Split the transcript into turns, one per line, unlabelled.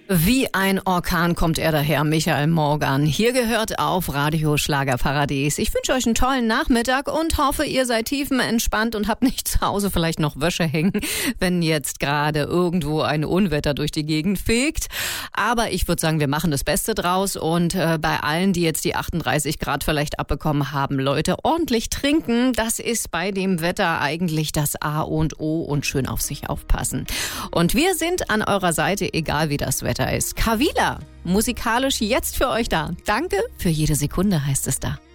Wie ein Orkan kommt er daher, Michael Morgan. Hier gehört auf Radio Schlagerparadies. Ich wünsche euch einen tollen Nachmittag und hoffe, ihr seid tiefenentspannt und habt nicht zu Hause vielleicht noch Wäsche hängen, wenn jetzt gerade irgendwo ein Unwetter durch die Gegend fegt. Aber ich würde sagen, wir machen das Beste draus und bei allen, die jetzt die 38 Grad vielleicht abbekommen haben, Leute, ordentlich trinken. Das ist bei dem Wetter eigentlich das A und O und schön auf sich aufpassen. Und wir sind an eurer Seite, egal wie das Wetter ist. Kavila, musikalisch jetzt für euch da. Danke für jede Sekunde, heißt es da.